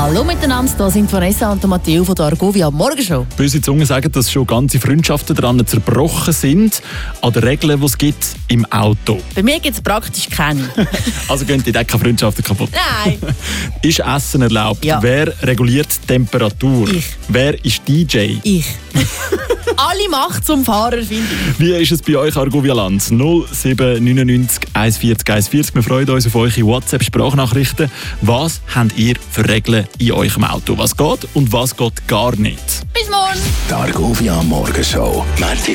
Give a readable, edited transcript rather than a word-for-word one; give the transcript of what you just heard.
Hallo miteinander, hier sind Vanessa und Matteo von der Argovia Morgenshow. Böse Zungen sagen, dass schon ganze Freundschaften daran zerbrochen sind, an den Regeln, die es gibt im Auto. Bei mir gibt es praktisch keine. Also gehen die keine Freundschaften kaputt? Nein. Ist Essen erlaubt? Ja. Wer reguliert die Temperatur? Ich. Wer ist DJ? Ich. Alle Macht zum Fahrer, finde ich. Wie ist es bei euch, Argovia-Land? 0799 140 140. Wir freuen uns auf eure WhatsApp-Sprachnachrichten. Was habt ihr für Regeln in eurem Auto? Was geht und was geht gar nicht? Bis morgen. Die Argovia Morgenshow.